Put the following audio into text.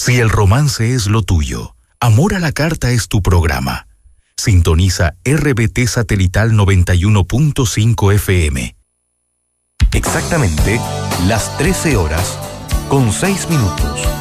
Si el romance es lo tuyo, Amor a la Carta es tu programa. Sintoniza RBT Satelital 91.5 FM. Exactamente las 13 horas con 6 minutos.